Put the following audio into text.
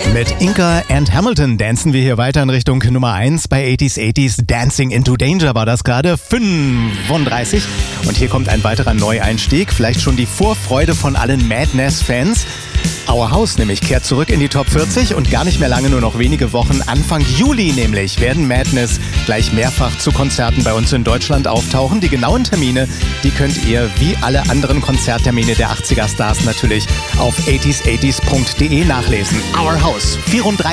Mit Inca and Hamilton dancen wir hier weiter in Richtung Nummer 1 bei 80s. Dancing into Danger war das gerade, 35. Und hier kommt ein weiterer Neueinstieg, vielleicht schon die Vorfreude von allen Madness-Fans. Our House nämlich kehrt zurück in die Top 40 und gar nicht mehr lange, nur noch wenige Wochen. Anfang Juli nämlich werden Madness gleich mehrfach zu Konzerten bei uns in Deutschland auftauchen. Die genauen Termine, die könnt ihr wie alle anderen Konzerttermine der 80er Stars natürlich auf 80s80s.de nachlesen. Our House, 34.